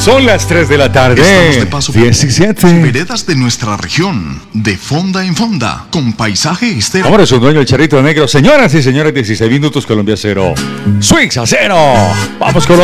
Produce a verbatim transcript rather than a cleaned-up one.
Son las tres de la tarde. Estamos de paso diecisiete. Veredas de nuestra región, de fonda en fonda, con paisaje estero. Ahora es un dueño el charrito negro. Señoras y señores, dieciséis minutos, Colombia cero. Swings a cero. Vamos, Colombia.